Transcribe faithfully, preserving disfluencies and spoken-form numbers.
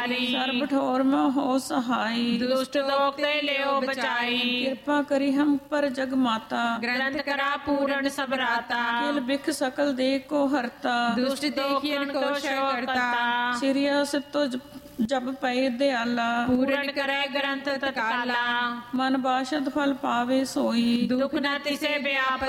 ਵਿਚਾਰੀ ਸਰਬ ਠੋਰ ਮੈਂ ਹੋ ਸਹਾਈ ਦੁਸ਼ਟ ਲੋਕ ਤੇ ਲਿਓ ਬਚਾਈ ਕਿਰਪਾ ਕਰੀ ਹਮ ਪਰ ਜਗ ਮਾਤਾ ਗ੍ਰੰਥ ਕਰਾ ਪੂਰਨ ਸਬਰਾਤਾ ਕਿਲ ਬਿਖ ਸਕਲ ਦੇ ਕੋ ਹਰਤਾ ਦੁਸ਼ਟ ਦੇਖੀਨ ਕੋ ਸ਼ੈ ਕਰਤਾ ਸਿਰਿਆ ਸਿਤੋ ਜਪ ਪਏ ਦਿਆਲਾ ਪੂਰਨ ਕਰੈ ਗ੍ਰੰਥ ਤਕਾਲਾ ਮਨ ਬਾਸ਼ਦ ਫਲ ਪਾਵੇ ਸੋਈ ਦੁਖ ਨ ਤਿਸੇ ਵਿਆਪ